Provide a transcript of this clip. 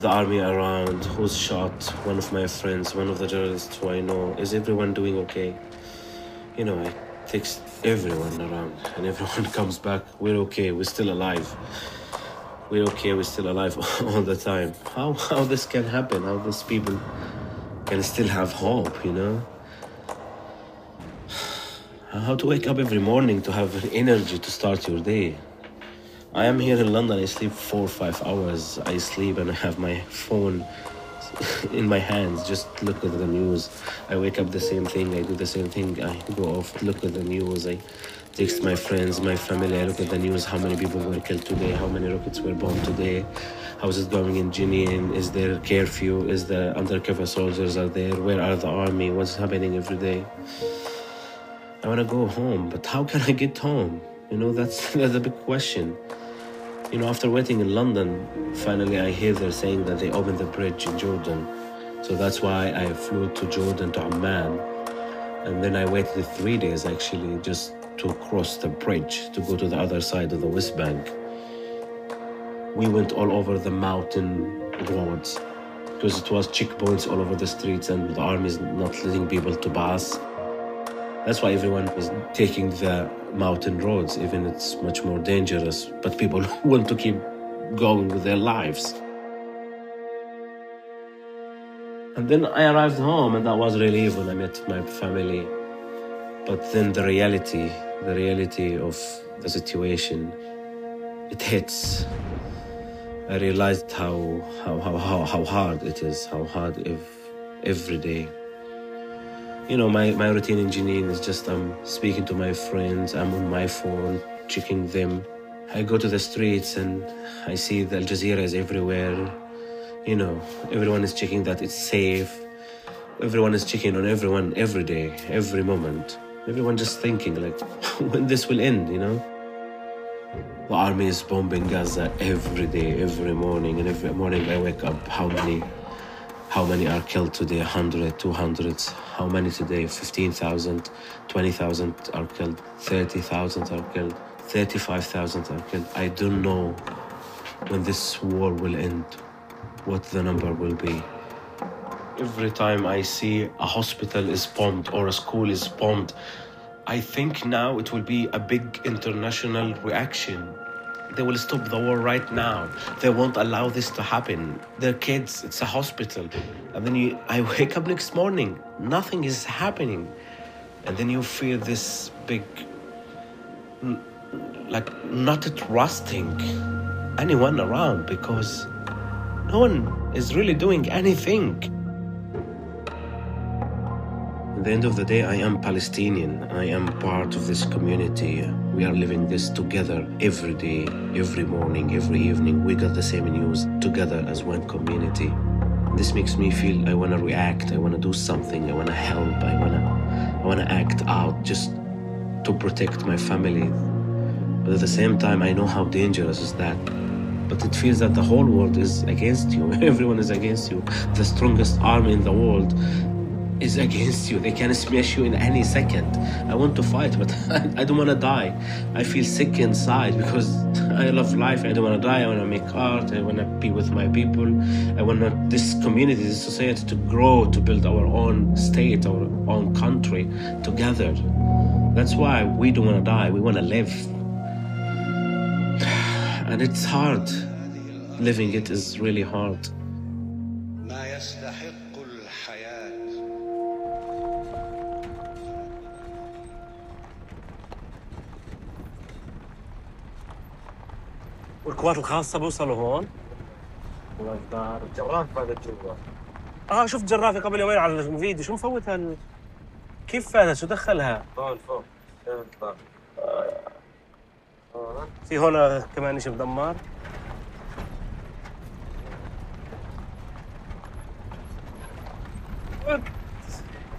the army around, who's shot, one of my friends, one of the journalists who I know. Is everyone doing okay? You know, I text everyone around and everyone comes back, we're okay, we're still alive. We're okay, we're still alive all the time. How this can happen, how these people can still have hope, you know? How to wake up every morning to have energy to start your day. I am here in London, I sleep 4 or 5 hours. I sleep and I have my phone in my hands, just look at the news. I wake up the same thing, I do the same thing. I go off, look at the news. I text my friends, my family, I look at the news, how many people were killed today, how many rockets were bombed today, how is it going in Jenin, is there curfew, is the undercover soldiers are there, where are the army, what's happening every day. I want to go home, but how can I get home? You know, that's a big question. You know, after waiting in London, finally I hear they're saying that they opened the bridge in Jordan. So that's why I flew to Jordan, to Amman. And then I waited 3 days actually just to cross the bridge to go to the other side of the West Bank. We went all over the mountain roads because it was checkpoints all over the streets and the army is not letting people to pass. That's why everyone is taking the mountain roads, even it's much more dangerous, but people want to keep going with their lives. And then I arrived home and that was relief when I met my family. But then the reality of the situation, it hits. I realized how hard it is, how hard every day. You know, my routine in Jenin is just I'm speaking to my friends, I'm on my phone, checking them. I go to the streets and I see the Al Jazeera is everywhere. You know, everyone is checking that it's safe. Everyone is checking on everyone every day, every moment. Everyone just thinking like, when this will end, you know? The army is bombing Gaza every day, every morning. And every morning I wake up, how many are killed today? 100, 200. How many today? 15,000, 20,000 are killed, 30,000 are killed, 35,000 are killed. I don't know when this war will end, what the number will be. Every time I see a hospital is bombed or a school is bombed, I think now it will be a big international reaction. They will stop the war right now. They won't allow this to happen. They're kids, it's a hospital. And then I wake up next morning, nothing is happening. And then you feel this big, like not trusting anyone around because no one is really doing anything. At the end of the day, I am Palestinian. I am part of this community. We are living this together every day, every morning, every evening. We got the same news together as one community. This makes me feel I want to react, I want to do something, I want to help, I want to act out just to protect my family. But at the same time, I know how dangerous is that. But it feels that the whole world is against you. Everyone is against you. The strongest army in the world is against you. They can smash you in any second. I want to fight, but I don't want to die. I feel sick inside because I love life. I don't want to die. I want to make art. I want to be with my people. I want this community, this society to grow, to build our own state, our own country together. That's why we don't want to die. We want to live. And it's hard. Living it is really hard. والقوات الخاصة بوصلوا هون؟ الجراف هذا جوا. شفت جرافة قبل يومين على الفيديو، شو مفوتها كيف فاتها؟ شو دخلها؟ فوق. في هون كمان شيء مدمر؟